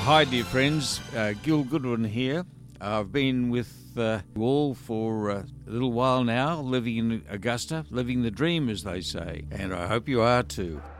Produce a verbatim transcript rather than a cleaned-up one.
Hi, dear friends. Uh, Gil Goodwin here. I've been with uh, you all for uh, a little while now, living in Augusta, living the dream, as they say, and I hope you are too.